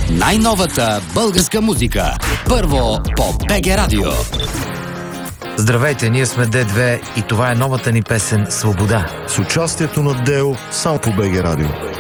Най-новата българска музика. Първо по БГ Радио. Здравейте, ние сме Д2 и това е новата ни песен «Свобода». С участието на Део, само по БГ Радио.